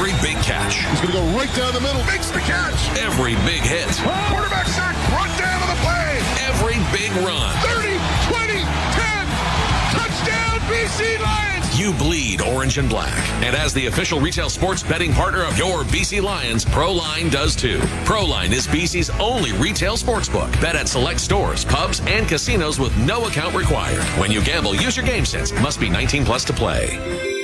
Every big catch. He's going to go right down the middle. Makes the catch. Every big hit. Quarterback sack. Brought down on the play. Every big run. 30, 20, 10. Touchdown, BC Lions. You bleed orange and black. And as the official retail sports betting partner of your BC Lions, ProLine does too. ProLine is BC's only retail sportsbook. Bet at select stores, pubs, and casinos with no account required. When you gamble, use your game sense. Must be 19 plus to play.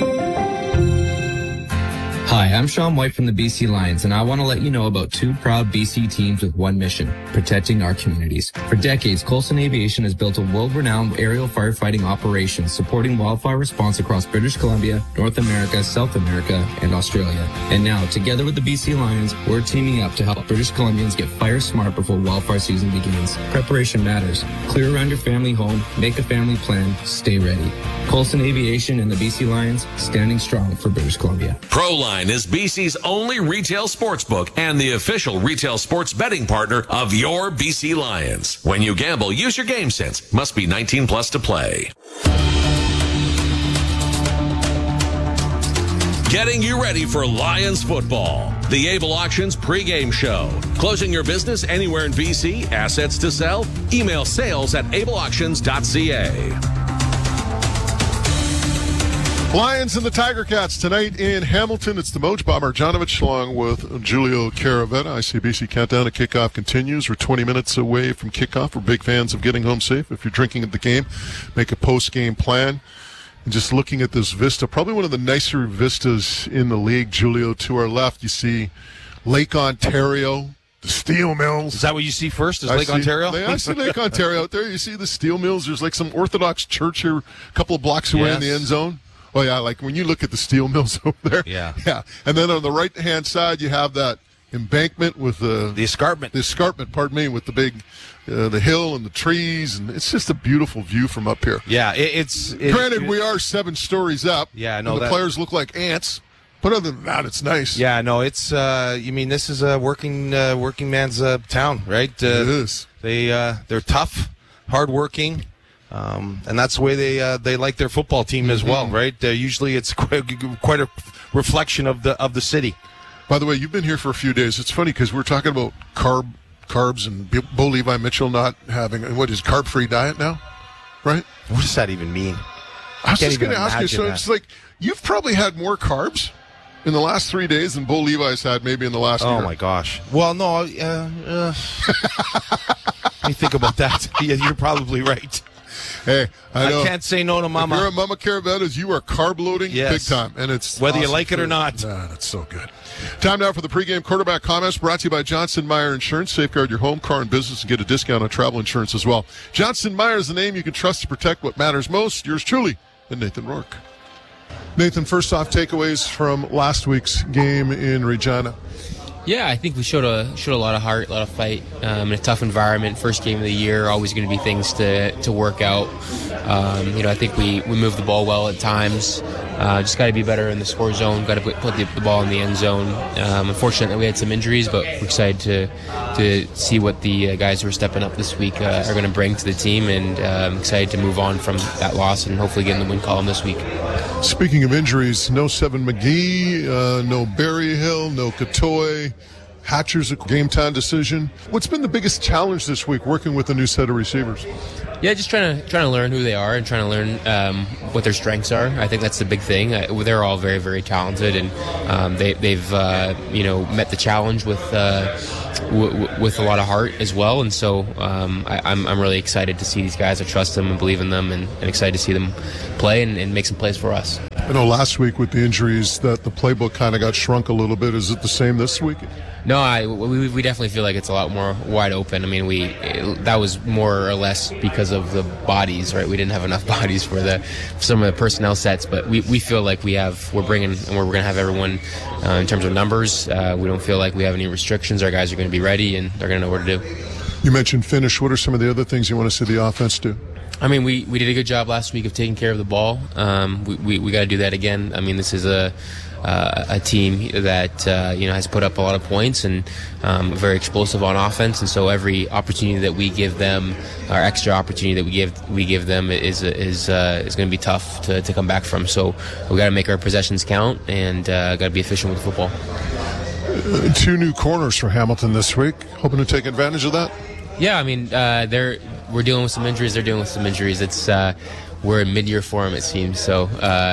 Hi, I'm Sean White from the BC Lions, and I want to let you know about two proud BC teams with one mission, protecting our communities. For decades, Coulson Aviation has built a world-renowned aerial firefighting operation supporting wildfire response across British Columbia, North America, South America, and Australia. And now, together with the BC Lions, we're teaming up to help British Columbians get fire smart before wildfire season begins. Preparation matters. Clear around your family home, make a family plan, stay ready. Coulson Aviation and the BC Lions, standing strong for British Columbia. ProLine is BC's only retail sportsbook and the official retail sports betting partner of your BC Lions. When you gamble, use your game sense. Must be 19 plus to play. Getting you ready for Lions football. The Able Auctions pregame show. Closing your business anywhere in BC? Assets to sell? Email sales@ableauctions.ca. Lions and the Tiger Cats tonight in Hamilton. It's the Moj Bomber Marjanovic along with Julio Caravetta. ICBC countdown to kickoff continues. We're 20 minutes away from kickoff. We're big fans of getting home safe. If you're drinking at the game, make a post-game plan. And just looking at this vista, probably one of the nicer vistas in the league, Julio. To our left, you see Lake Ontario, the steel mills. Is that what you see first, is Lake Ontario? I see Lake Ontario out there. You see the steel mills. There's like some Orthodox church here a couple of blocks away in the end zone. Oh, yeah, like when you look at the steel mills over there. Yeah. Yeah. And then on the right-hand side, you have that embankment with the escarpment. The escarpment, pardon me, with the big, the hill and the trees. And it's just a beautiful view from up here. Yeah, Granted, we are 7 stories up. Yeah, I know and the players look like ants. But other than that, it's nice. Yeah, no, it's, this is a working man's town, right? It is. They're tough, hardworking. And that's the way they like their football team as well, right? Usually it's quite a reflection of the city. By the way, you've been here for a few days. It's funny because we're talking about carbs and Bo Levi Mitchell not having his carb-free diet now, right? What does that even mean? I was just going to ask you. So it's like you've probably had more carbs in the last 3 days than Bo Levi's had maybe in the last year. Oh my gosh! Well, no. Let me think about that. Yeah, you're probably right. Hey, I know. I can't say no to Mama. If you're a Mama Caravetta's, you are carb loading big time, and it's whether awesome you like it or not. That's so good. Time now for the pregame quarterback comments brought to you by Johnson Meyer Insurance. Safeguard your home, car, and business, and get a discount on travel insurance as well. Johnson Meyer is the name you can trust to protect what matters most. Yours truly, and Nathan Rourke. Nathan, first off, takeaways from last week's game in Regina. Yeah, I think we showed a lot of heart, a lot of fight in a tough environment. First game of the year, always going to be things to work out. I think we moved the ball well at times. Just got to be better in the score zone. Got to put the ball in the end zone. Unfortunately, we had some injuries, but we're excited to see what the guys who are stepping up this week are going to bring to the team, and excited to move on from that loss and hopefully get in the win column this week. Speaking of injuries, no Seven McGee, no Berryhill, no Katoy. Hatcher's a game-time decision. What's been the biggest challenge this week working with a new set of receivers? Yeah, just trying to learn who they are and trying to learn what their strengths are. I think that's the big thing. They're all very, very talented, and they've met the challenge with a lot of heart as well. And so I'm really excited to see these guys. I trust them and believe in them, and excited to see them play and make some plays for us. I know last week with the injuries that the playbook kind of got shrunk a little bit. Is it the same this week? No, we definitely feel like it's a lot more wide open. I mean, that was more or less because of the bodies, right? We didn't have enough bodies for some of the personnel sets, but we feel like we're bringing, and we're going to have everyone in terms of numbers. We don't feel like we have any restrictions. Our guys are going to be ready, and they're going to know what to do. You mentioned finish. What are some of the other things you want to see the offense do? I mean, we did a good job last week of taking care of the ball. We got to do that again. I mean, this is a a team that has put up a lot of points and very explosive on offense, and so every opportunity that we give them, our extra opportunity that we give them, is going to be tough to come back from. So we got to make our possessions count and got to be efficient with football. 2 new corners for Hamilton this week. Hoping to take advantage of that? Yeah, I mean, we're dealing with some injuries. They're dealing with some injuries. It's we're in mid-year for them, it seems. So,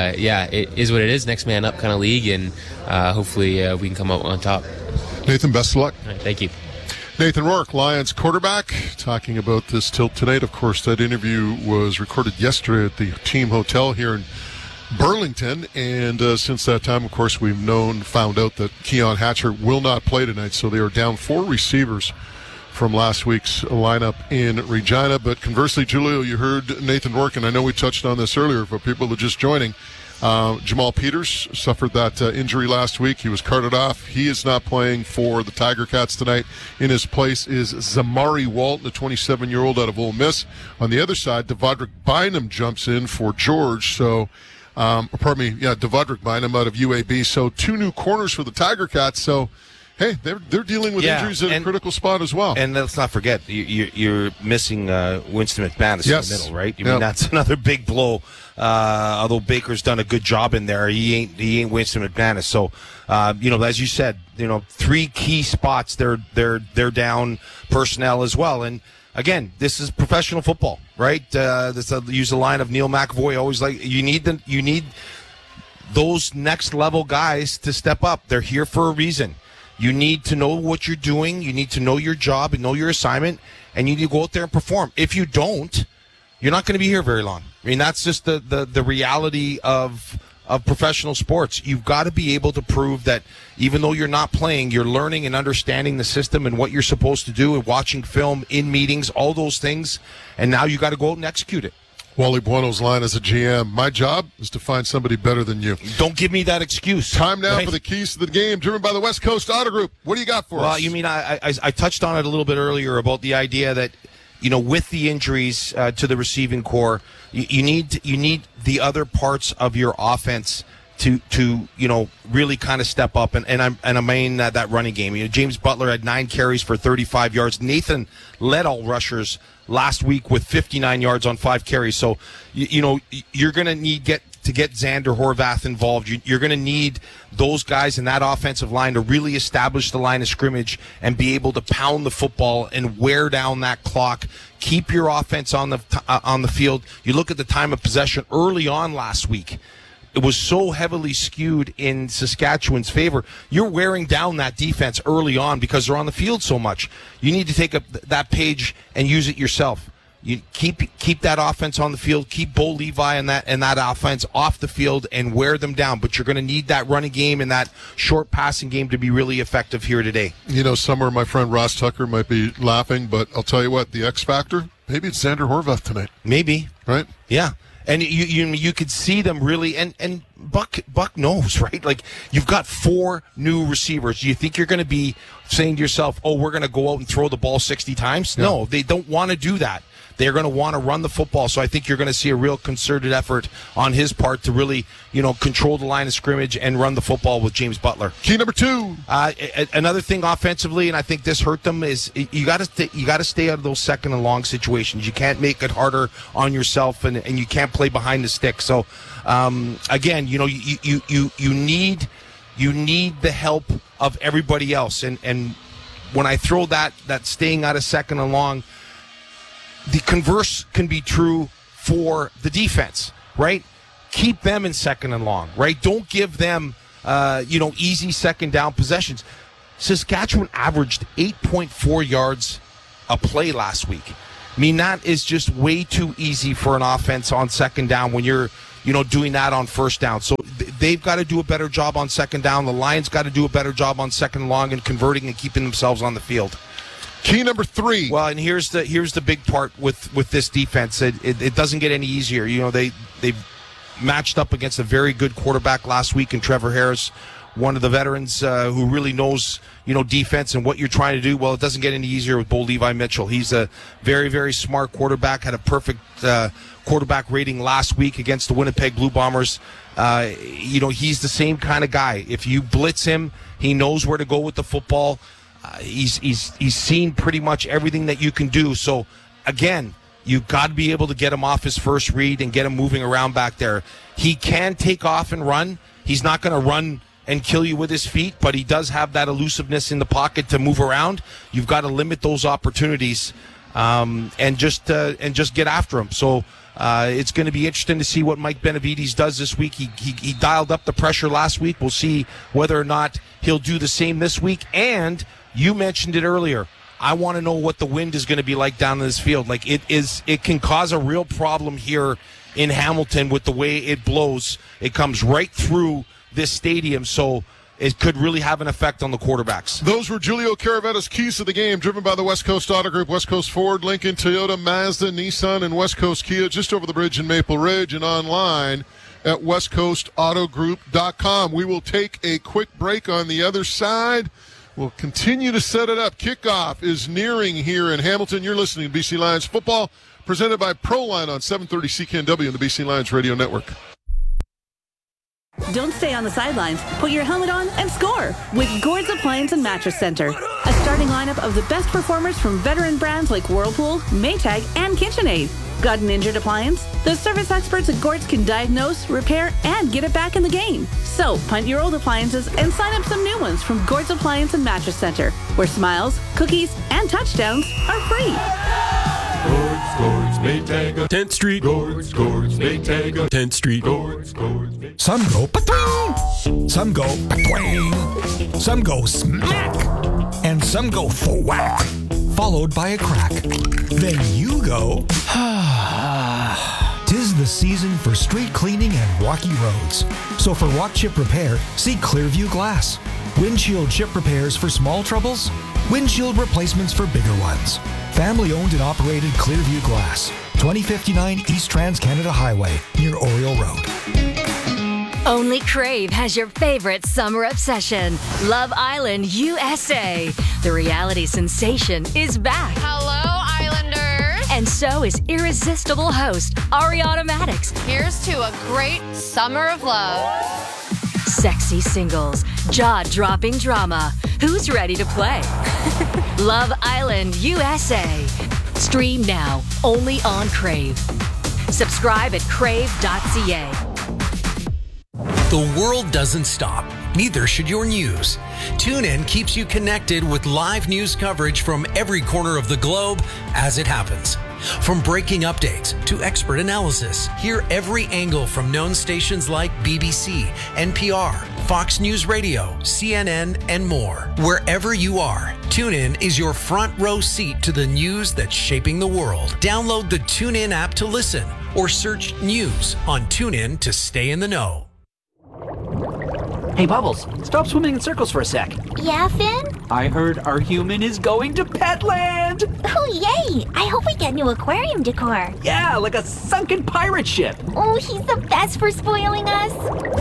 it is what it is. Next man up kind of league, and hopefully we can come out on top. Nathan, best of luck. All right, thank you. Nathan Rourke, Lions quarterback, talking about this tilt tonight. Of course, that interview was recorded yesterday at the team hotel here in Burlington, and since that time, of course, we've found out that Keon Hatcher will not play tonight, so they are down 4 receivers from last week's lineup in Regina. But conversely, Julio, you heard Nathan Rourke, and I know we touched on this earlier for people who are just joining. Jamal Peters suffered that injury last week. He was carted off. He is not playing for the Tiger Cats tonight. In his place is Zamari Walton, the 27-year-old out of Ole Miss. On the other side, Devondrick Bynum jumps in for George. So, Devondrick Bynum out of UAB. So 2 new corners for the Tiger Cats. So, hey, they're dealing with injuries at a critical spot as well. And let's not forget, you're missing Winston McManus in the middle, right? I mean, that's another big blow. Although Baker's done a good job in there, he ain't Winston McManus. So, as you said, 3 key spots they're down personnel as well. And again, this is professional football, right? Use the line of Neil McAvoy always, like, you need those next level guys to step up. They're here for a reason. You need to know what you're doing. You need to know your job and know your assignment, and you need to go out there and perform. If you don't, you're not going to be here very long. I mean, that's just the reality of professional sports. You've got to be able to prove that even though you're not playing, you're learning and understanding the system and what you're supposed to do and watching film, in meetings, all those things, and now you got to go out and execute it. Wally Buono's line as a GM: my job is to find somebody better than you. Don't give me that excuse. Time now for the keys to the game, driven by the West Coast Auto Group. What do you got for us? Well, you mean I touched on it a little bit earlier about the idea that, with the injuries to the receiving core, you need the other parts of your offense to really kind of step up, and I mean that running game. James Butler had 9 carries for 35 yards. Nathan led all rushers last week with 59 yards on 5 carries. So you're going to need to get Xander Horvath involved. You're going to need those guys in that offensive line to really establish the line of scrimmage and be able to pound the football and wear down that clock. Keep your offense on the field. You look at the time of possession early on last week. It was so heavily skewed in Saskatchewan's favor. You're wearing down that defense early on because they're on the field so much. You need to take up that page and use it yourself. You keep that offense on the field, keep Bo Levi and that offense off the field and wear them down. But you're going to need that running game and that short passing game to be really effective here today. Somewhere my friend Ross Tucker might be laughing, but I'll tell you what, the X factor, maybe it's Xander Horvath tonight. Maybe. Right? Yeah. And you could see them really, and Buck knows, right? Like, you've got 4 new receivers. Do you think you're going to be saying to yourself, oh, we're going to go out and throw the ball 60 times? Yeah. No, they don't want to do that. They're going to want to run the football. So I think you're going to see a real concerted effort on his part to really, control the line of scrimmage and run the football with James Butler. Key number 2. Another thing offensively, and I think this hurt them, is you got to stay out of those second and long situations. You can't make it harder on yourself, and you can't play behind the stick. So again, you need the help of everybody else. And when I throw that staying out of second and long, the converse can be true for the defense, right? Keep them in second and long, right? Don't give them, easy second down possessions. Saskatchewan averaged 8.4 yards a play last week. I mean, that is just way too easy for an offense on second down when you're, doing that on first down. So they've got to do a better job on second down. The Lions got to do a better job on second and long and converting and keeping themselves on the field. Key number 3. Well, and here's the big part with this defense. It doesn't get any easier. They matched up against a very good quarterback last week in Trevor Harris, one of the veterans who really knows defense and what you're trying to do. Well, it doesn't get any easier with Bo Levi Mitchell. He's a very, very smart quarterback. Had a perfect quarterback rating last week against the Winnipeg Blue Bombers. He's the same kind of guy. If you blitz him, he knows where to go with the football. He's seen pretty much everything that you can do. So, again, you've got to be able to get him off his first read and get him moving around back there. He can take off and run. He's not going to run and kill you with his feet, but he does have that elusiveness in the pocket to move around. You've got to limit those opportunities and just get after him. So it's going to be interesting to see what Mike Benavides does this week. He dialed up the pressure last week. We'll see whether or not he'll do the same this week. And you mentioned it earlier. I want to know what the wind is going to be like down in this field. Like it can cause a real problem here in Hamilton with the way it blows. It comes right through this stadium, so it could really have an effect on the quarterbacks. Those were Julio Caravetta's keys to the game, driven by the West Coast Auto Group, West Coast Ford, Lincoln, Toyota, Mazda, Nissan, and West Coast Kia, just over the bridge in Maple Ridge, and online at westcoastautogroup.com. We will take a quick break. On the other side, we'll continue to set it up. Kickoff is nearing here in Hamilton. You're listening to BC Lions Football, presented by ProLine on 730 CKNW and the BC Lions Radio Network. Don't stay on the sidelines. Put your helmet on and score with Gord's Appliance and Mattress Center. A starting lineup of the best performers from veteran brands like Whirlpool, Maytag, and KitchenAid. Got an injured appliance? The service experts at Gord's can diagnose, repair, and get it back in the game. So, punt your old appliances and sign up some new ones from Gord's Appliance and Mattress Center, where smiles, cookies, and touchdowns are free. Gord's, Maytag, 10th Street. Gord's, Maytag, 10th Street. Gord's, Some go pa-twing, some go pa-twang, some go smack, and some go for-whack, followed by a crack. Then you go, Tis the season for street cleaning and rocky roads. So for rock chip repair, see Clearview Glass. Windshield chip repairs for small troubles, windshield replacements for bigger ones. Family owned and operated Clearview Glass, 2059 East Trans-Canada Highway, near Oriole Road. Only Crave has your favorite summer obsession, Love Island USA. The reality sensation is back. Hello, Islanders. And so is irresistible host Ariana Maddox. Here's to a great summer of love. Sexy singles, jaw-dropping drama. Who's ready to play? Love Island USA. Stream now, only on Crave. Subscribe at crave.ca. The world doesn't stop. Neither should your news. TuneIn keeps you connected with live news coverage from every corner of the globe as it happens. From breaking updates to expert analysis, hear every angle from known stations like BBC, NPR, Fox News Radio, CNN, and more. Wherever you are, TuneIn is your front row seat to the news that's shaping the world. Download the TuneIn app to listen or search news on TuneIn to stay in the know. Hey, Bubbles, stop swimming in circles for a sec. Yeah, Finn? I heard our human is going to Petland! Oh, yay! I hope we get new aquarium decor. Yeah, like a sunken pirate ship. Oh, he's the best for spoiling us.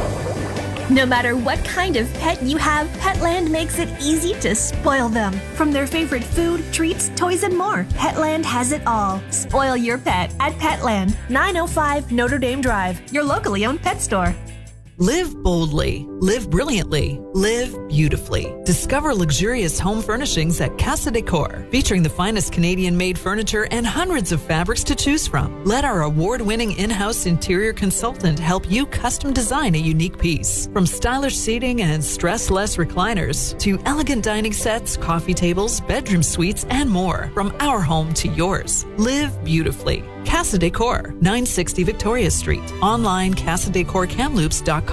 No matter what kind of pet you have, Petland makes it easy to spoil them. From their favorite food, treats, toys, and more, Petland has it all. Spoil your pet at Petland, 905 Notre Dame Drive, your locally owned pet store. Live boldly, live brilliantly, live beautifully. Discover luxurious home furnishings at Casa Decor, featuring the finest Canadian-made furniture and hundreds of fabrics to choose from. Let our award-winning in-house interior consultant help you custom design a unique piece. From stylish seating and stress-less recliners to elegant dining sets, coffee tables, bedroom suites, and more. From our home to yours. Live beautifully. Casa Decor, 960 Victoria Street. Online, CasaDecorCamloops.com.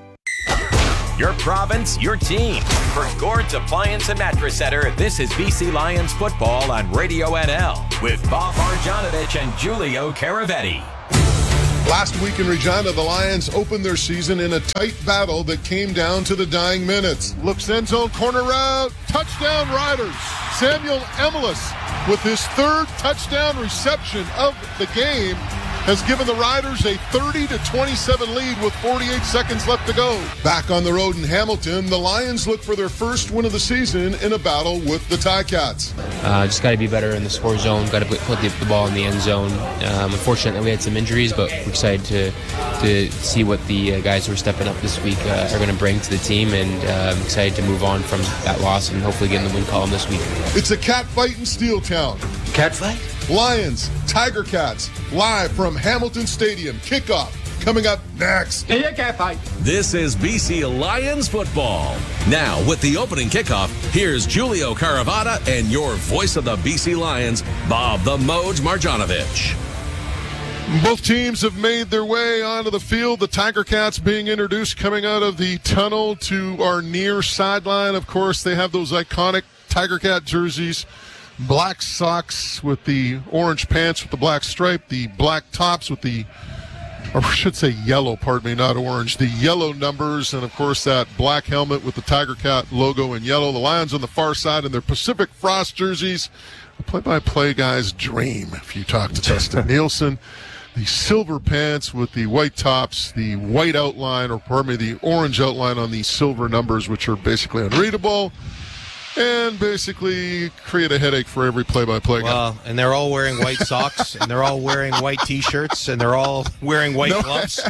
Your province, your team. For Gord's Appliance and Mattress Center, this is BC Lions football on Radio NL with Bob Marjanovic and Giulio Caravetti. Last week in Regina, the Lions opened their season in a tight battle that came down to the dying minutes. Looks end zone, corner route, touchdown Riders. Samuel Emelis with his third touchdown reception of the game. has given the Riders a 30-27 lead with 48 seconds left to go. Back on the road in Hamilton, the Lions look for their first win of the season in a battle with the Ticats. Just got to be better in the score zone, got to put the ball in the end zone. Unfortunately, we had some injuries, but we're excited to see what the guys who are stepping up this week are going to bring to the team, and I'm excited to move on from that loss and hopefully get in the win column this week. It's a cat fight in Steeltown. Cat fight? Lions, Tiger Cats, live from Hamilton Stadium. Kickoff coming up next. This is BC Lions football. Now, with the opening kickoff, here's Julio Caravata and your voice of the BC Lions, Bob the Moj Marjanovic. Both teams have made their way onto the field. The Tiger Cats being introduced coming out of the tunnel to our near sideline. Of course, they have those iconic Tiger Cat jerseys. Black socks with the orange pants with the black stripe, the black tops with the, or I should say yellow, pardon me, not orange, the yellow numbers, and of course that black helmet with the Tiger Cat logo in yellow. The Lions on the far side in their Pacific Frost jerseys. A play-by-play guy's dream, if you talk to Dustin Nielsen. The silver pants with the white tops, the white outline, or pardon me, the orange outline on the silver numbers, which are basically unreadable. And basically create a headache for every play-by-play guy. Well, and they're all wearing white socks, and they're all wearing white T-shirts, and they're all wearing white gloves.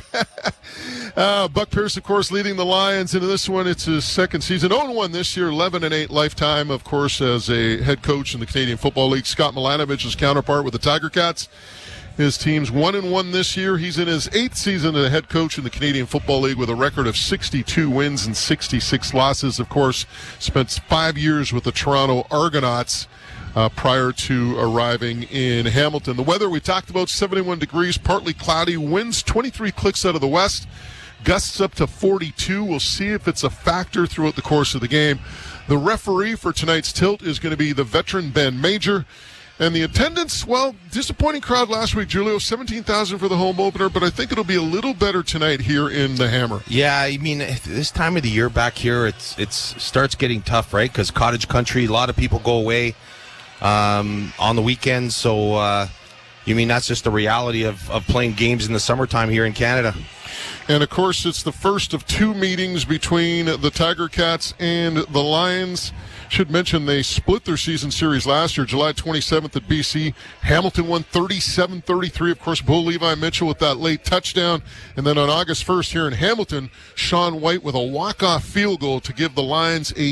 Buck Pierce, of course, leading the Lions into this one. It's his second season. 0-1 this year, 11-8 lifetime, of course, as a head coach in the Canadian Football League. Scott Milanovich's counterpart with the Tiger Cats. His team's 1-1 this year. He's in his 8th season as a head coach in the Canadian Football League with a record of 62 wins and 66 losses. Of course, spent 5 years with the Toronto Argonauts prior to arriving in Hamilton. The weather we talked about, 71 degrees, partly cloudy, winds 23 clicks out of the west, gusts up to 42. We'll see if it's a factor throughout the course of the game. The referee for tonight's tilt is going to be the veteran Ben Major. And the attendance, well, disappointing crowd last week, Julio, 17,000 for the home opener, but I think it'll be a little better tonight here in the Hammer. Yeah, I mean, this time of the year back here, it starts getting tough, right? Because cottage country, a lot of people go away on the weekends. So, you mean that's just the reality of playing games in the summertime here in Canada. And, of course, it's the first of 2 meetings between the Tiger Cats and the Lions. Should mention they split their season series last year, July 27th at BC. Hamilton won 37-33. Of course, Bo Levi Mitchell with that late touchdown. And then on August 1st here in Hamilton, Sean White with a walk-off field goal to give the Lions a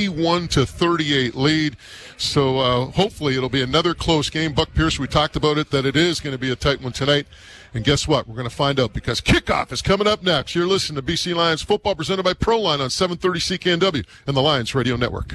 41-38 lead. So hopefully it'll be another close game. Buck Pierce, we talked about it, that it is going to be a tight one tonight. And guess what? We're going to find out because kickoff is coming up next. You're listening to BC Lions football presented by Proline on 730 CKNW and the Lions Radio Network.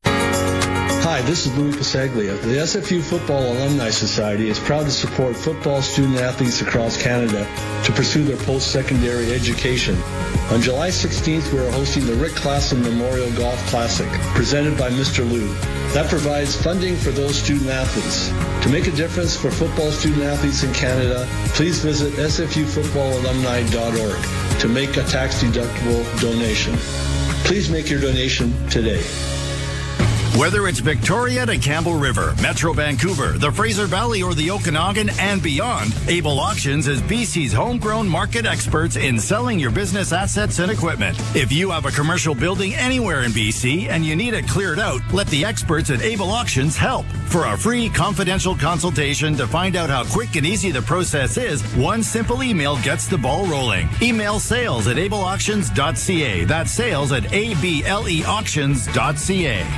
Hi, this is Louis Pasaglia. The SFU Football Alumni Society is proud to support football student athletes across Canada to pursue their post-secondary education. On July 16th, we are hosting the Rick Klassen Memorial Golf Classic, presented by Mr. Lou. That provides funding for those student athletes. To make a difference for football student athletes in Canada, please visit sfufootballalumni.org to make a tax-deductible donation. Please make your donation today. Whether it's Victoria to Campbell River, Metro Vancouver, the Fraser Valley, or the Okanagan and beyond, Able Auctions is BC's homegrown market experts in selling your business assets and equipment. If you have a commercial building anywhere in BC and you need it cleared out, let the experts at Able Auctions help. For a free confidential consultation to find out how quick and easy the process is, one simple email gets the ball rolling. Email sales@ableauctions.ca. That's sales@ableauctions.ca.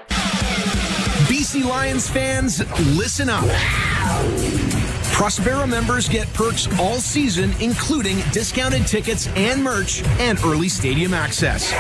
BC Lions fans, listen up. Prospera members get perks all season, including discounted tickets and merch and early stadium access.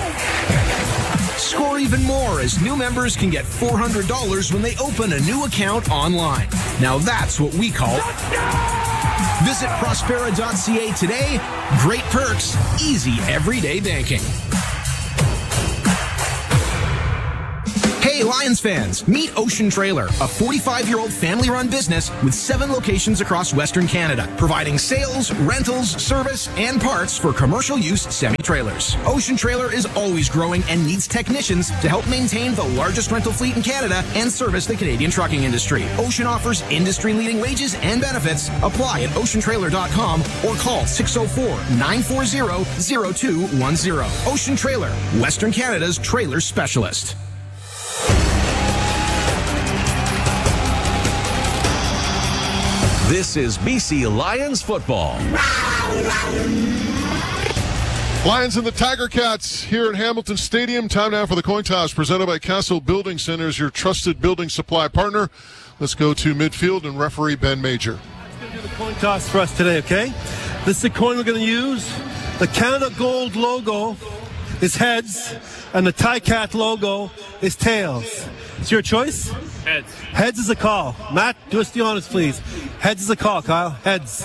Score even more as new members can get $400 when they open a new account online. Now that's what we call Visit Prospera.ca today. Great perks, easy everyday banking. Hey, Lions fans, meet Ocean Trailer, a 45-year-old family-run business with 7 locations across Western Canada, providing sales, rentals, service, and parts for commercial use semi-trailers. Ocean Trailer is always growing and needs technicians to help maintain the largest rental fleet in Canada and service the Canadian trucking industry. Ocean offers industry-leading wages and benefits. Apply at oceantrailer.com or call 604-940-0210. Ocean Trailer, Western Canada's trailer specialist. This is BC Lions football. Lions and the Tiger Cats here at Hamilton Stadium. Time now for the coin toss presented by Castle Building Centers, your trusted building supply partner. Let's go to midfield and referee Ben Major. Let's go do the coin toss for us today, okay? This is the coin we're going to use. The Canada Gold logo is heads, and the Ticat logo is tails. It's your choice? Heads. Heads is a call. Matt, do us the honors, please. Heads is a call, Kyle. Heads.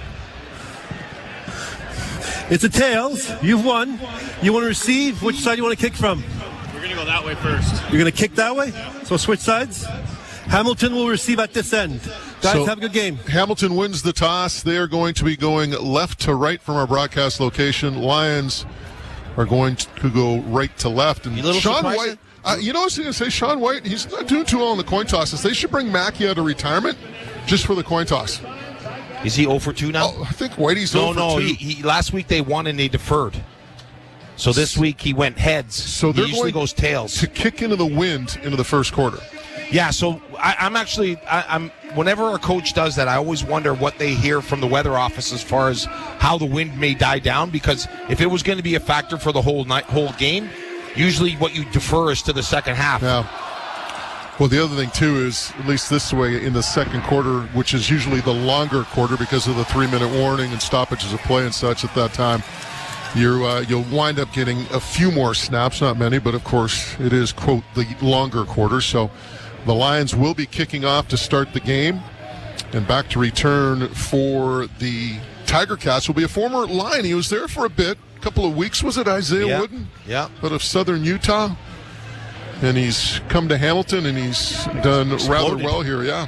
It's a tails. You've won. You want to receive? Which side do you want to kick from? We're going to go that way first. You're going to kick that way? So switch sides. Hamilton will receive at this end. Guys, So, have a good game. Hamilton wins the toss. They are going to be going left to right from our broadcast location. Lions are going to go right to left. And Sean White, you know what I was going to say? Sean White, he's not doing too well in the coin tosses. They should bring Mackey out of retirement just for the coin toss. Is he 0 for 2 now? Oh, I think Whitey's 0 for 2. No, he last week they won and they deferred. So this week he went heads. So he usually goes tails. To kick into the wind into the first quarter. Yeah, so I'm whenever a coach does that, I always wonder what they hear from the weather office as far as how the wind may die down, because if it was going to be a factor for the whole game, usually what you defer is to the second half. Yeah. Well, the other thing, too, is, at least this way, in the second quarter, which is usually the longer quarter because of the 3-minute warning and stoppages of play and such at that time, you'll wind up getting a few more snaps, not many, but of course it is, quote, the longer quarter. So the Lions will be kicking off to start the game. And back to return for the Tiger Cats will be a former Lion. He was there for a bit, a couple of weeks. Was it Isaiah Wooden? Yeah. Out of Southern Utah. And he's come to Hamilton, and he's done rather well here, yeah.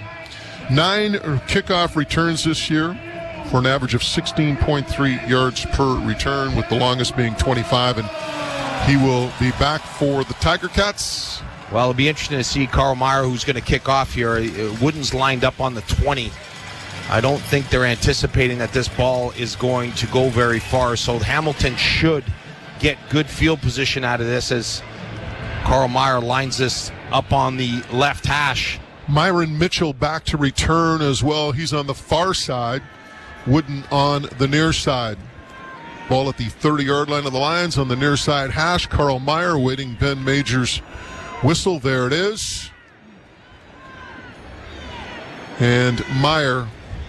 9 kickoff returns this year for an average of 16.3 yards per return, with the longest being 25. And he will be back for the Tiger Cats. Well, it'll be interesting to see Carl Meyer, who's going to kick off here. Wooden's lined up on the 20. I don't think they're anticipating that this ball is going to go very far, so Hamilton should get good field position out of this as Carl Meyer lines this up on the left hash. Myron Mitchell back to return as well. He's on the far side. Wooden on the near side. Ball at the 30-yard line of the Lions on the near side hash. Carl Meyer waiting Ben Major's whistle. There it is. And Meyer,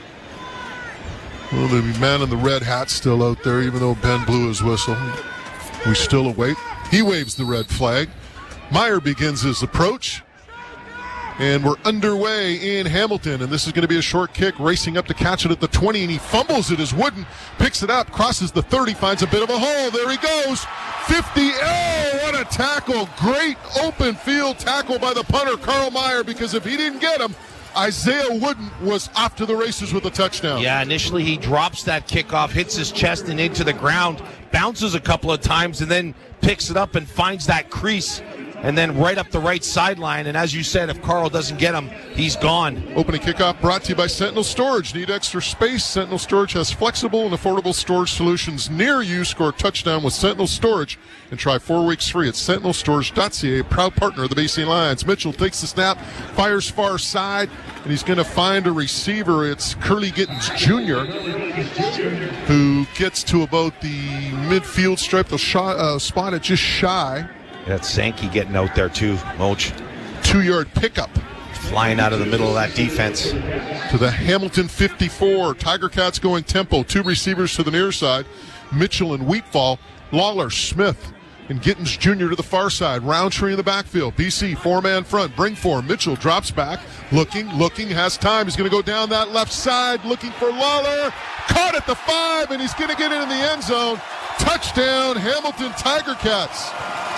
well, the man in the red hat still out there, even though Ben blew his whistle. We still await. He waves the red flag. Meyer begins his approach, and we're underway in Hamilton, and this is going to be a short kick, racing up to catch it at the 20, and he fumbles it as Wooden picks it up, crosses the 30, finds a bit of a hole. There he goes. 50. Oh, what a tackle. Great open field tackle by the punter, Carl Meyer, because if he didn't get him, Isaiah Wooden was off to the races with a touchdown. Yeah, initially he drops that kickoff, hits his chest and into the ground, bounces a couple of times, and then picks it up and finds that crease, and then right up the right sideline. And as you said, if Carl doesn't get him, he's gone. Opening kickoff brought to you by Sentinel Storage. Need extra space? Sentinel Storage has flexible and affordable storage solutions near you. Score a touchdown with Sentinel Storage and try 4 weeks free at sentinelstorage.ca, proud partner of the BC Lions. Mitchell takes the snap, fires far side, and he's going to find a receiver. It's Curly Gittins Jr., who gets to about the midfield stripe. They'll spot it just shy. That's Sankey getting out there too, Moch. 2-yard pickup. Flying out of the middle of that defense. To the Hamilton 54. Tiger Cats going tempo. 2 receivers to the near side. Mitchell and Wheatfall. Lawler, Smith, and Gittins Jr. to the far side. Roundtree in the backfield. BC, 4-man front. Bring 4. Mitchell drops back. Looking, has time. He's going to go down that left side. Looking for Lawler. Caught at the 5, and he's going to get it in the end zone. Touchdown, Hamilton Tiger Cats.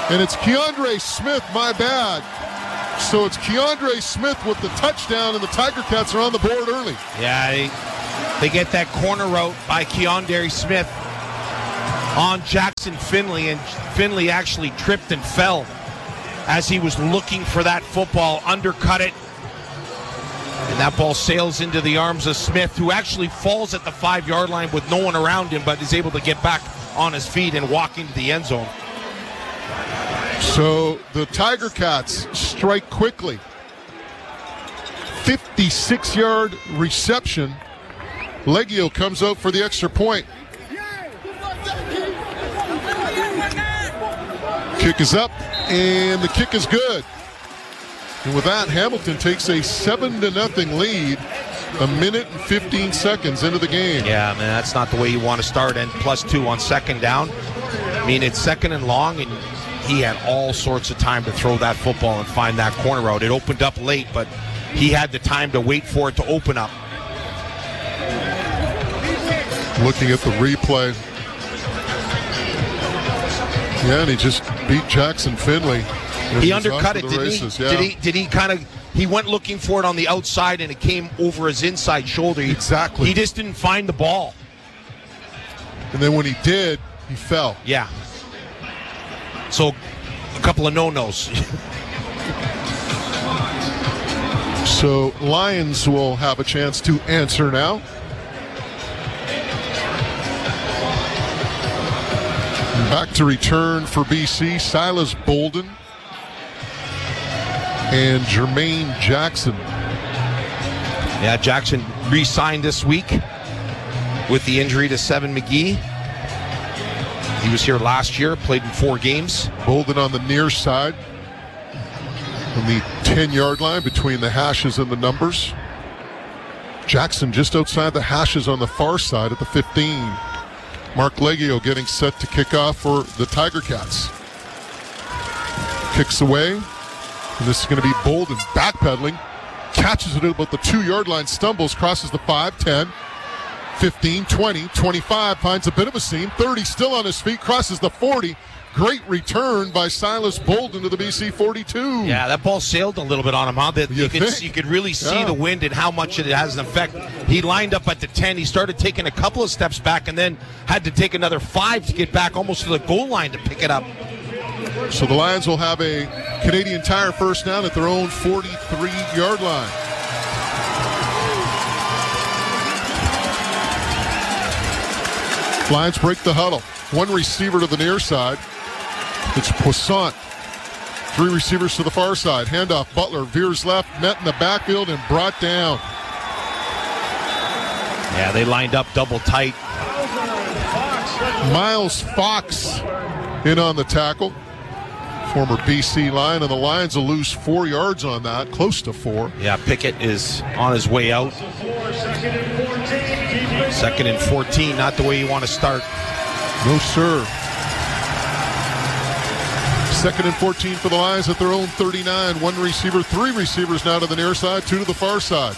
And it's Keandre Smith, my bad. So it's Keandre Smith with the touchdown, and the Tiger Cats are on the board early. Yeah, they get that corner route by Keandre Smith on Jackson Finley, and Finley actually tripped and fell as he was looking for that football, undercut it, and that ball sails into the arms of Smith, who actually falls at the 5-yard line with no one around him, but is able to get back on his feet and walk into the end zone. So the Tiger Cats strike quickly. 56-yard reception. Leggio comes out for the extra point. Kick is up, and the kick is good. And with that, Hamilton takes a 7-0 lead, a minute and 15 seconds into the game. Yeah, man, that's not the way you want to start, and +2 on second down. I mean, it's second and long, and he had all sorts of time to throw that football and find that corner route. It opened up late, but he had the time to wait for it to open up. Looking at the replay. Yeah, and he just beat Jackson Finley. He undercut it, didn't he? Yeah. Did he kind of, he went looking for it on the outside and it came over his inside shoulder. Exactly. He just didn't find the ball. And then when he did, he fell. Yeah. So, a couple of no-nos. So, Lions will have a chance to answer now. Back to return for BC, Silas Bolden and Jermaine Jackson. Yeah, Jackson re-signed this week with the injury to Seven McGee. He was here last year, played in 4 games. Bolden on the near side, on the 10-yard line between the hashes and the numbers. Jackson just outside the hashes on the far side at the 15. Mark Leggio getting set to kick off for the Tiger Cats. Kicks away, and this is going to be Bolden backpedaling, catches it at about the 2-yard line, stumbles, crosses the 5, 10, 15, 20, 25, finds a bit of a seam, 30 still on his feet, crosses the 40. Great return by Silas Bolden to the BC 42. Yeah, that ball sailed a little bit on him, huh? You could really see the wind and how much it has an effect. He lined up at the 10. He started taking a couple of steps back and then had to take another 5 to get back almost to the goal line to pick it up. So the Lions will have a Canadian Tire first down at their own 43-yard line. Lions break the huddle. One receiver to the near side. It's Poissant. 3 receivers to the far side. Handoff. Butler veers left, met in the backfield, and brought down. Yeah, they lined up double tight. Miles Fox in on the tackle. Former BC Lion, and the Lions will lose 4 yards on that, close to 4. Yeah, Pickett is on his way out. 2nd and 14, not the way you want to start. No, sir. 2nd and 14 for the Lions at their own 39. 1 receiver, 3 receivers now to the near side, 2 to the far side.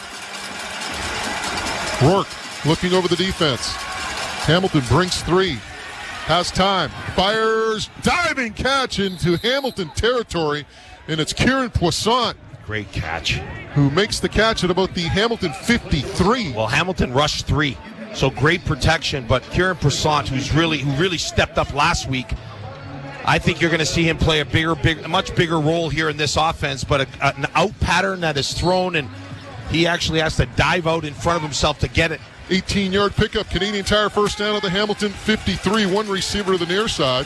Rourke looking over the defense. Hamilton brings 3. Has time. Fires. Diving catch into Hamilton territory. And it's Kieran Poissant. Great catch. Who makes the catch at about the Hamilton 53. Well, Hamilton rushed 3. So great protection, but Kieran Poissant, who really stepped up last week, I think you're going to see him play a much bigger role here in this offense. But an out pattern that is thrown, and he actually has to dive out in front of himself to get it. 18-yard pickup. Canadian Tire first down at the Hamilton 53. 1 receiver to the near side.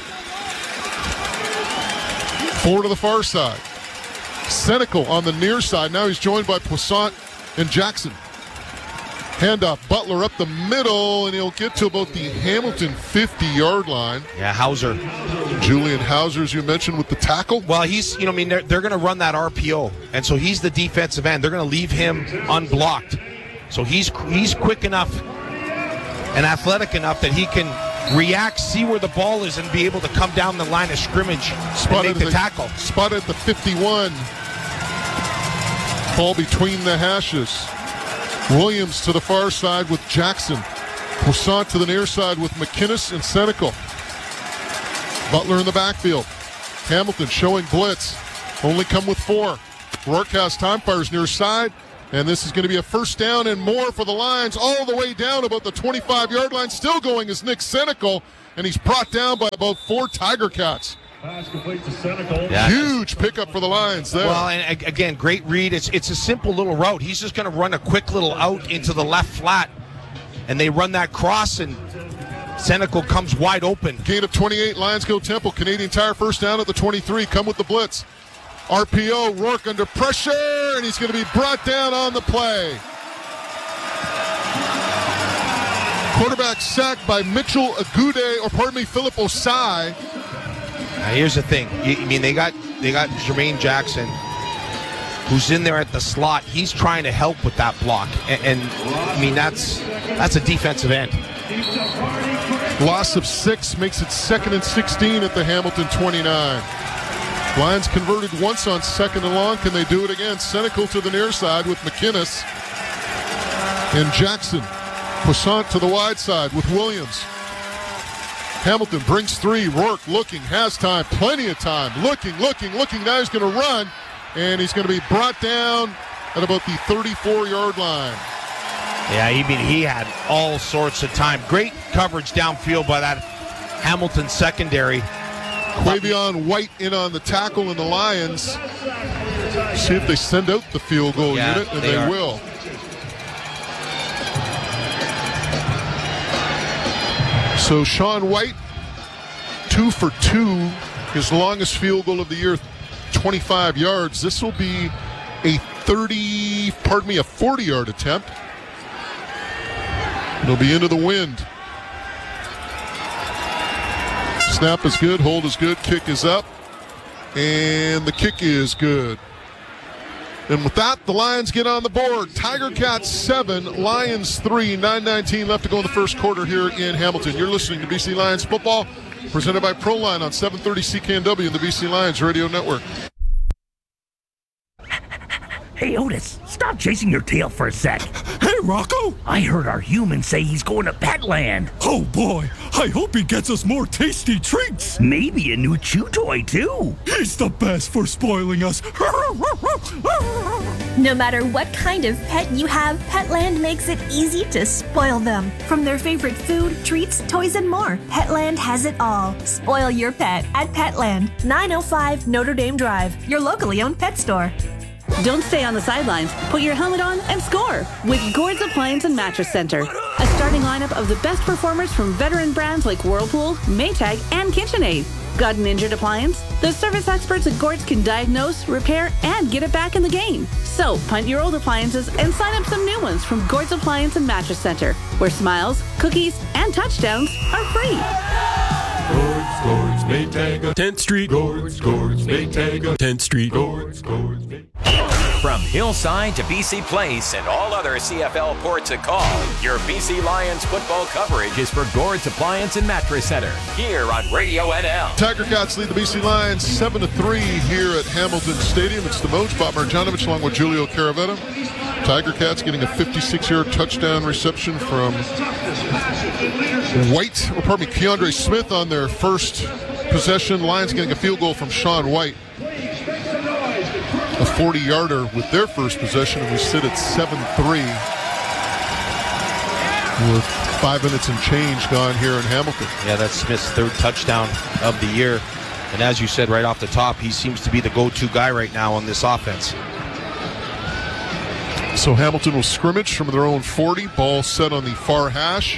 4 to the far side. Senecal on the near side. Now he's joined by Poissant and Jackson. Handoff, Butler up the middle, and he'll get to about the Hamilton 50-yard line. Yeah, Hauser. Julian Hauser, as you mentioned, with the tackle. Well, he's, they're going to run that RPO, and so he's the defensive end. They're going to leave him unblocked. So he's quick enough and athletic enough that he can react, see where the ball is, and be able to come down the line of scrimmage and make the tackle. Spotted at the 51. Ball between the hashes. Williams to the far side with Jackson. Poissant to the near side with McInnes and Senecal. Butler in the backfield. Hamilton showing blitz. Only come with 4. Rourke has time, fires near side. And this is going to be a first down and more for the Lions, all the way down about the 25-yard line. Still going is Nick Senecal, and he's brought down by about 4 Tiger Cats. Yeah. Huge pickup for the Lions there. Well, and again, great read. It's a simple little route. He's just going to run a quick little out into the left flat, and they run that cross, and Senecal comes wide open. Gain of 28, Lions go Temple. Canadian Tire first down at the 23. Come with the blitz. RPO, Rourke under pressure, and he's going to be brought down on the play. Quarterback sacked by Mitchell Philip Osai. Now here's the thing. They got Jermaine Jackson, who's in there at the slot. He's trying to help with that block, and that's a defensive end. Loss of 6 makes it 2nd and 16 at the Hamilton 29. Lions converted once on 2nd and long. Can they do it again? Senecal to the near side with McInnes and Jackson. Poissant to the wide side with Williams. Hamilton brings 3. Rourke looking, has time, plenty of time. Looking. Now he's going to run, and he's going to be brought down at about the 34-yard line. Yeah, he had all sorts of time. Great coverage downfield by that Hamilton secondary. Quavion White in on the tackle, and the Lions see if they send out the field goal unit, and they will. So Sean White, 2 for 2, his longest field goal of the year, 25 yards. This will be a 40-yard attempt. It'll be into the wind. Snap is good, hold is good, kick is up, and the kick is good. And with that, the Lions get on the board. Tiger Cats 7, Lions 3, 9:19 left to go in the first quarter here in Hamilton. You're listening to BC Lions football, presented by Proline on 730 CKNW and the BC Lions Radio Network. Hey, Otis, stop chasing your tail for a sec. Hey, Rocco! I heard our human say he's going to Petland. Oh, boy. I hope he gets us more tasty treats. Maybe a new chew toy, too. He's the best for spoiling us. No matter what kind of pet you have, Petland makes it easy to spoil them. From their favorite food, treats, toys, and more, Petland has it all. Spoil your pet at Petland, 905 Notre Dame Drive, your locally owned pet store. Don't stay on the sidelines. Put your helmet on and score with Gord's Appliance and Mattress Center. A starting lineup of the best performers from veteran brands like Whirlpool, Maytag, and KitchenAid. Got an injured appliance? The service experts at Gord's can diagnose, repair, and get it back in the game. So, punt your old appliances and sign up some new ones from Gord's Appliance and Mattress Center, where smiles, cookies, and touchdowns are free. Gord's, Maytag, 10th Street. Gord's, Maytag, 10th Street. Gord's, Maytag. From Hillside to BC Place and all other CFL ports of call, your BC Lions football coverage is for Gord's Appliance and Mattress Center, here on Radio NL. Tiger Cats lead the BC Lions 7-3 here at Hamilton Stadium. It's the Moj, Bob Marjanovic, along with Julio Caravetta. Tiger Cats getting a 56-yard touchdown reception from Keandre Smith on their first possession. Lions getting a field goal from Sean White. A 40-yarder with their first possession, and we sit at 7-3 with 5 minutes and change gone here in Hamilton. Yeah, that's Smith's 3rd touchdown of the year. And as you said right off the top, he seems to be the go-to guy right now on this offense. So Hamilton will scrimmage from their own 40. Ball set on the far hash.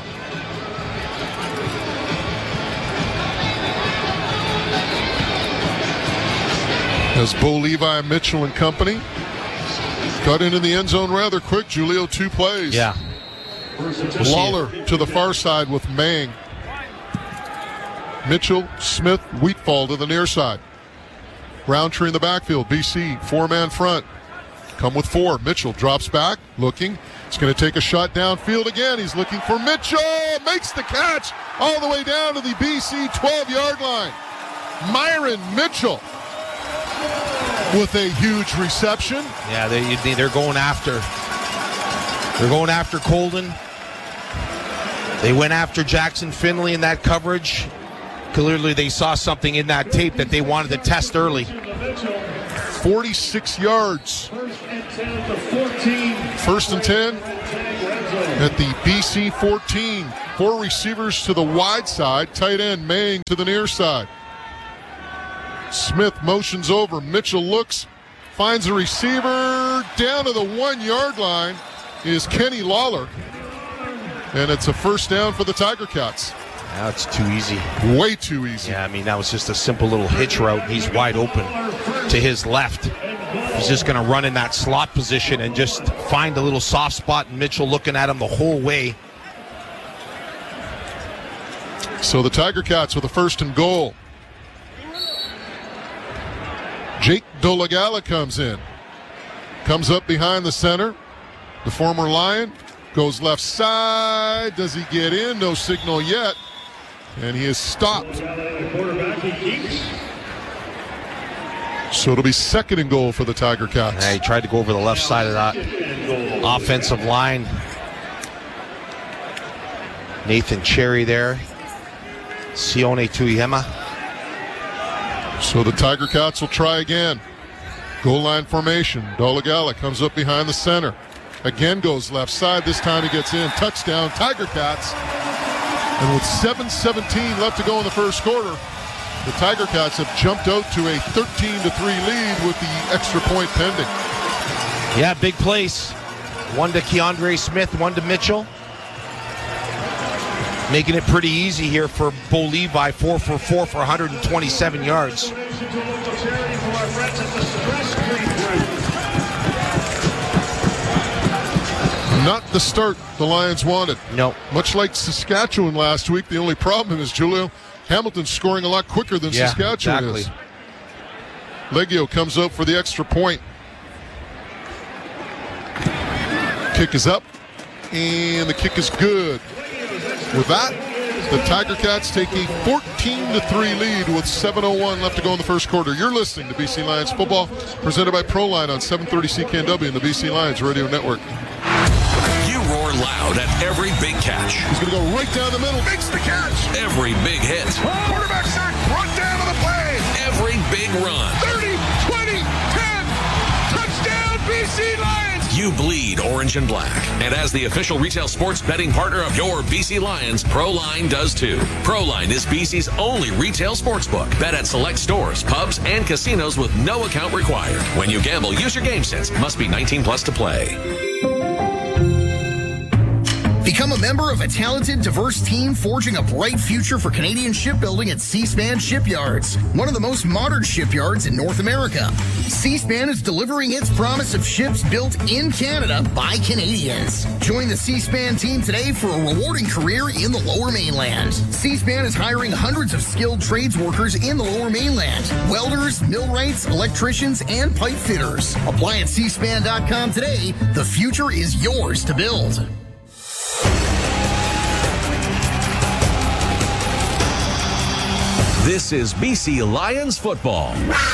As Bo Levi, Mitchell, and company got into the end zone rather quick. Julio, 2 plays. Yeah. Lawler to the far side with Mang. Mitchell, Smith, Wheatfall to the near side. Roundtree in the backfield. BC, 4-man front. Come with 4. Mitchell drops back, looking. He's going to take a shot downfield again. He's looking for Mitchell. Makes the catch all the way down to the BC 12-yard line. Myron Mitchell with a huge reception. Yeah, they're going after. They're going after Colden. They went after Jackson Finley in that coverage. Clearly they saw something in that tape that they wanted to test early. 46 yards. First and 10 at the BC 14. 4 receivers to the wide side. Tight end Mang to the near side. Smith motions over. Mitchell looks, finds a receiver. Down to the 1 yard line is Kenny Lawler. And it's a first down for the Tiger Cats. That's too easy. Way too easy. Yeah, I mean, that was just a simple little hitch route. He's wide open to his left. He's just going to run in that slot position and just find a little soft spot, and Mitchell looking at him the whole way. So the Tiger Cats with a first and goal. Jake Dolagala comes in. Comes up behind the center. The former Lion goes left side. Does he get in? No signal yet. And he is stopped. So it'll be second and goal for the Tiger Cats. Yeah, he tried to go over the left side of that offensive line. Nathan Cherry there. Sione Tuihema. So the Tiger Cats will try again. Goal line formation. Dolagala comes up behind the center. Again goes left side. This time he gets in. Touchdown, Tiger Cats. And with 7:17 left to go in the first quarter, the Tiger Cats have jumped out to a 13-3 lead with the extra point pending. Yeah, big plays. One to Keandre Smith, one to Mitchell. Making it pretty easy here for Bo Levi, 4 for 4 for 127 yards. Not the start the Lions wanted. No. Much like Saskatchewan last week, the only problem is, Julio, Hamilton's scoring a lot quicker than Saskatchewan is. Leggio comes out for the extra point. Kick is up, and the kick is good. With that, the Tiger Cats take a 14-3 lead with 7:01 left to go in the first quarter. You're listening to BC Lions football, presented by Proline on 730 CKNW and the BC Lions Radio Network. You roar loud at every big catch. He's going to go right down the middle. Makes the catch. Every big hit. Quarterback sack. Brought down to the play. Every big run. 30, 20, 10. Touchdown, BC Lions. You bleed orange and black. And as the official retail sports betting partner of your BC Lions, Proline does too. Proline is BC's only retail sportsbook. Bet at select stores, pubs, and casinos with no account required. When you gamble, use your game sense. Must be 19 plus to play. Become a member of a talented, diverse team forging a bright future for Canadian shipbuilding at Seaspan Shipyards, one of the most modern shipyards in North America. Seaspan is delivering its promise of ships built in Canada by Canadians. Join the Seaspan team today for a rewarding career in the Lower Mainland. Seaspan is hiring hundreds of skilled trades workers in the Lower Mainland: welders, millwrights, electricians, and pipe fitters. Apply at seaspan.com today. The future is yours to build. This is BC Lions football.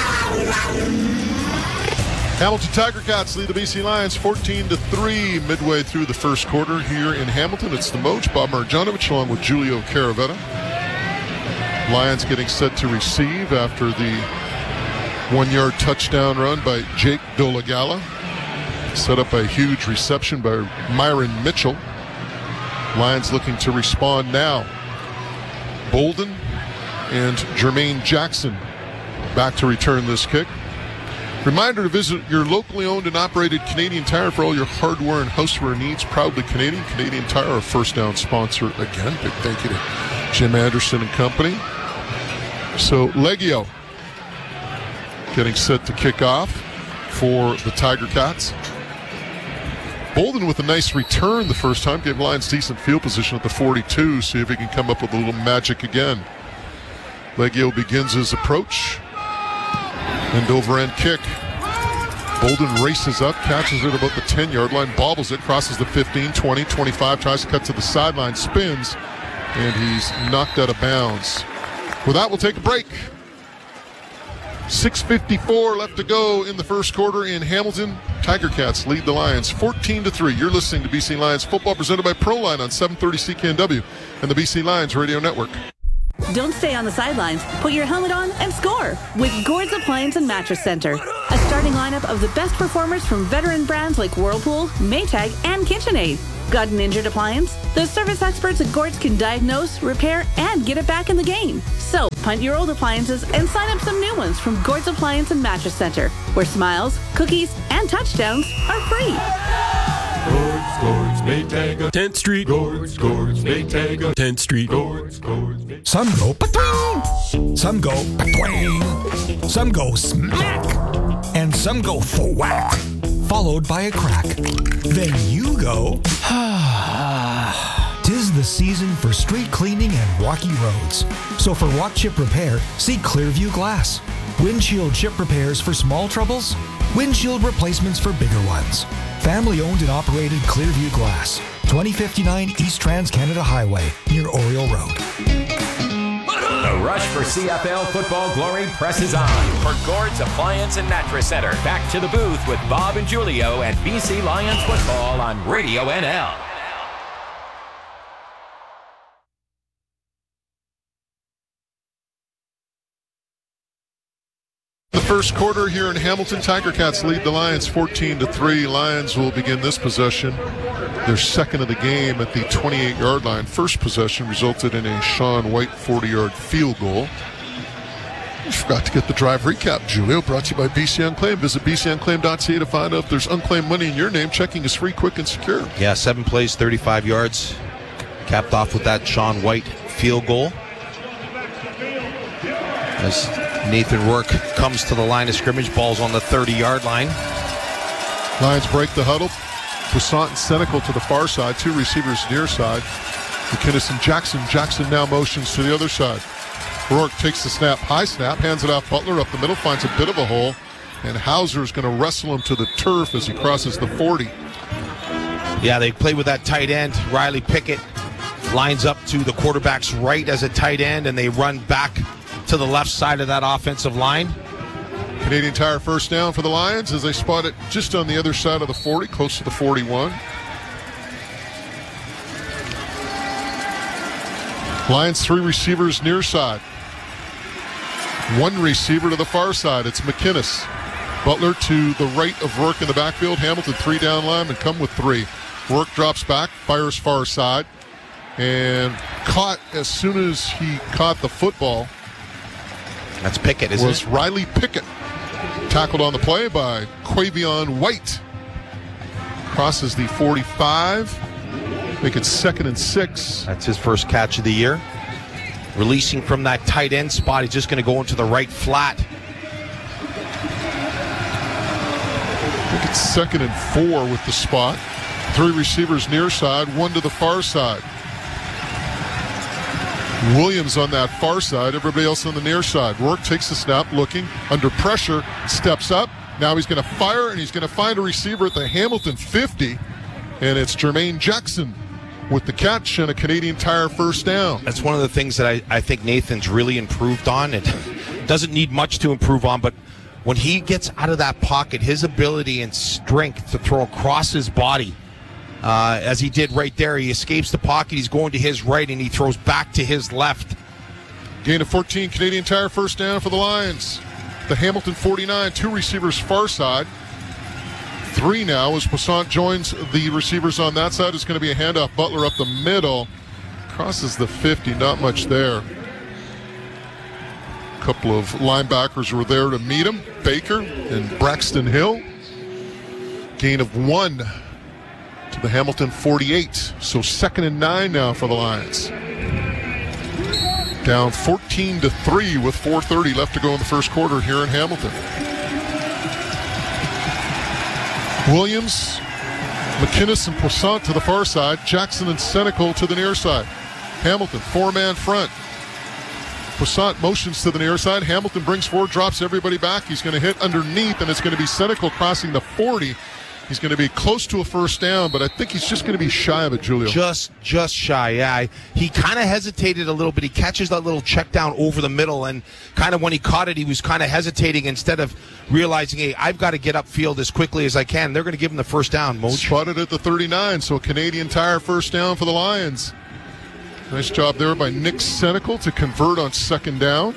Hamilton Tiger Cats lead the BC Lions 14-3 midway through the first quarter here in Hamilton. It's the Moj, Bob Marjanovic, along with Julio Caravetta. Lions getting set to receive after the 1-yard touchdown run by Jake Dolagala. Set up a huge reception by Myron Mitchell. Lions looking to respond now. Bolden and Jermaine Jackson back to return this kick. Reminder to visit your locally owned and operated Canadian Tire for all your hardware and houseware needs. Proudly Canadian. Canadian Tire, our first down sponsor again. Big thank you to Jim Anderson and company. So Leggio getting set to kick off for the Tiger Cats. Bolden with a nice return the first time. Gave Lions decent field position at the 42. See if he can come up with a little magic again. Leggio begins his approach. End over end kick. Bolden races up, catches it about the 10-yard line, bobbles it, crosses the 15, 20, 25, tries to cut to the sideline, spins, and he's knocked out of bounds. With that, we'll take a break. 6:54 left to go in the first quarter in Hamilton. Tiger Cats lead the Lions 14-3. You're listening to BC Lions football presented by Proline on 730 CKNW and the BC Lions Radio Network. Don't stay on the sidelines. Put your helmet on and score with Gord's Appliance and Mattress Center. A starting lineup of the best performers from veteran brands like Whirlpool, Maytag, and KitchenAid. Got an injured appliance? The service experts at Gord's can diagnose, repair, and get it back in the game. So, punt your old appliances and sign up some new ones from Gord's Appliance and Mattress Center, where smiles, cookies, and touchdowns are free. Gord's, Maytag, 10th Street. Gord's, Maytag, 10th Street. Gord's, Maytag. Some go patwing, some go patwing, some go smack, and some go thwack, followed by a crack. Then you go, tis the season for street cleaning and rocky roads. So for rock chip repair, see Clearview Glass. Windshield chip repairs for small troubles, windshield replacements for bigger ones. Family owned and operated Clearview Glass, 2059 East Trans-Canada Highway, near Oriole Road. The rush for CFL football glory presses on. For Gord's Appliance and Mattress Center, back to the booth with Bob and Julio and BC Lions football on Radio NL. The first quarter here in Hamilton, Tiger Cats lead the Lions 14-3. Lions will begin this possession, their second of the game, at the 28-yard line. First possession resulted in a Sean White 40-yard field goal. You forgot to get the drive recap, Julio. Brought to you by BC Unclaimed. Visit bcunclaimed.ca to find out if there's unclaimed money in your name. Checking is free, quick, and secure. Yeah, 7 plays, 35 yards. Capped off with that Sean White field goal. As Nathan Rourke comes to the line of scrimmage, ball's on the 30-yard line. Lions break the huddle. Poissant and Senecal to the far side. Two receivers near side. McInnes and Jackson. Jackson now motions to the other side. Rourke takes the snap, high snap, hands it off Butler up the middle, finds a bit of a hole, and Hauser is going to wrestle him to the turf as he crosses the 40. Yeah, they play with that tight end. Riley Pickett lines up to the quarterback's right as a tight end, and they run back to the left side of that offensive line. Canadian Tire first down for the Lions as they spot it just on the other side of the 40, close to the 41. Lions, three receivers near side. One receiver to the far side. It's McInnes. Butler to the right of Rourke in the backfield. Hamilton, three down linemen come with three. Rourke drops back, fires far side, and caught as soon as he caught the football. That's Pickett, isn't it? Riley Pickett. Tackled on the play by Quavion White. Crosses the 45. Make it 2nd and 6. That's his first catch of the year. Releasing from that tight end spot, he's just going to go into the right flat. Make it 2nd and 4 with the spot. Three receivers near side, one to the far side. Williams on that far side, everybody else on the near side. Rourke takes the snap, looking, under pressure, steps up. Now he's going to fire, and he's going to find a receiver at the Hamilton 50, and it's Jermaine Jackson with the catch and a Canadian Tire first down. That's one of the things that I think Nathan's really improved on. It doesn't need much to improve on, but when he gets out of that pocket, his ability and strength to throw across his body, as he did right there, he escapes the pocket, he's going to his right, and he throws back to his left. Gain of 14, Canadian Tire first down for the Lions. The Hamilton 49, two receivers far side. Three now as Poissant joins the receivers on that side. It's going to be a handoff. Butler up the middle. Crosses the 50, not much there. A couple of linebackers were there to meet him. Baker and Braxton Hill. Gain of 1 to the Hamilton 48. So 2nd and 9 now for the Lions. Down 14-3 with 4:30 left to go in the first quarter here in Hamilton. Williams, McInnes, and Poissant to the far side. Jackson and Senecal to the near side. Hamilton, four-man front. Poissant motions to the near side. Hamilton brings forward, drops everybody back. He's going to hit underneath, and it's going to be Senecal crossing the 40. He's going to be close to a first down, but I think he's just going to be shy of it, Julio. Just shy, yeah. He kind of hesitated a little bit. He catches that little check down over the middle, and kind of when he caught it, he was kind of hesitating instead of realizing, hey, I've got to get upfield as quickly as I can. They're going to give him the first down, Moj. Spotted at the 39, so a Canadian Tire first down for the Lions. Nice job there by Nick Senecal to convert on second down.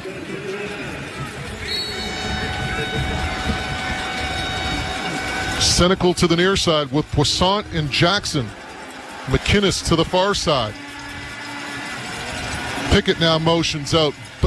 Senecal to the near side with Poissant and Jackson. McInnes to the far side. Pickett now motions out